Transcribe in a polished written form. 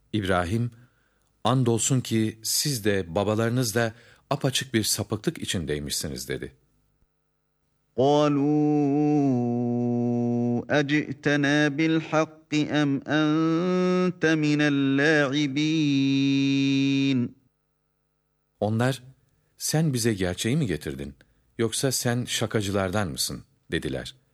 İbrahim, andolsun ki siz de babalarınız da apaçık bir sapıklık içindeymişsiniz dedi. قَالُوا أَجِئْتَنَا بِالْحَقِّ أَمْ أَنْتَ مِنَ اللَّاعِبِينَ Onlar, sen bize gerçeği mi getirdin, yoksa sen şakacılardan mısın dediler.